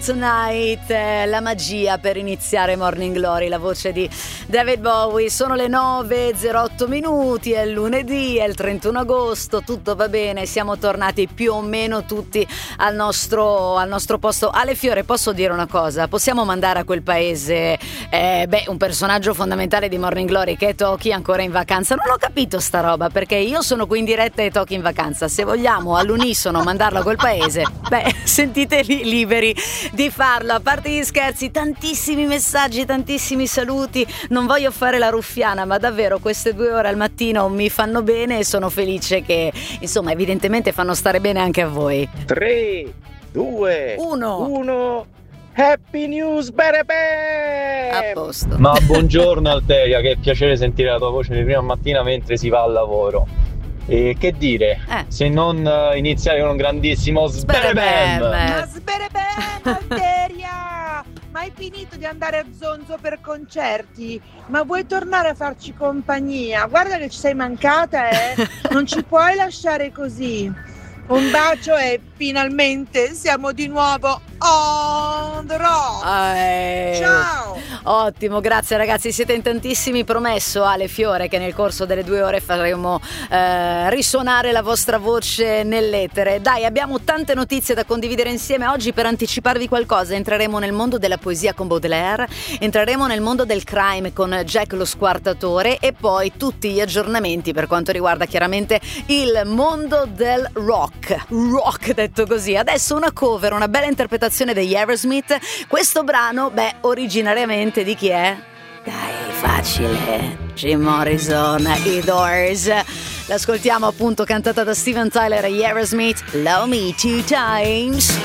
Tonight, la magia per iniziare Morning Glory, la voce di David Bowie. Sono le 9:08 minuti, è lunedì, è il 31 agosto, tutto va bene, siamo tornati più o meno tutti al nostro posto. Ale Fiore, posso dire una cosa? Possiamo mandare a quel paese un personaggio fondamentale di Morning Glory che è Toki ancora in vacanza? Non ho capito sta roba, perché io sono qui in diretta e Toki in vacanza. Se vogliamo all'unisono mandarlo a quel paese, sentitevi liberi di farlo. A parte gli scherzi, tantissimi messaggi, tantissimi saluti. Non voglio fare la ruffiana, ma davvero queste 2 ore al mattino mi fanno bene e sono felice che, insomma, evidentemente fanno stare bene anche a voi. 3, 2, 1. Happy News, bere! A posto. Ma buongiorno Alteria, che piacere sentire la tua voce di prima mattina mentre si va al lavoro. E che dire, se non iniziare con un grandissimo sberebem! Ma sberebem, Alteria! Ma hai finito di andare a Zonzo per concerti? Ma vuoi tornare a farci compagnia? Guarda che ci sei mancata, non ci puoi lasciare così. Un bacio e finalmente siamo di nuovo on the road. Ciao. Ottimo, grazie ragazzi, siete in tantissimi. Promesso, Ale Fiore, che nel corso delle 2 ore faremo risuonare la vostra voce nell'etere. Dai, abbiamo tante notizie da condividere insieme oggi. Per anticiparvi qualcosa, entreremo nel mondo della poesia con Baudelaire, entreremo nel mondo del crime con Jack lo Squartatore e poi tutti gli aggiornamenti per quanto riguarda chiaramente il mondo del rock detto così. Adesso una cover, una bella interpretazione degli Aerosmith. Questo brano, originariamente di chi è? Dai, facile, Jim Morrison, i Doors. L'ascoltiamo appunto cantata da Steven Tyler e Aerosmith, Love Me Two Times.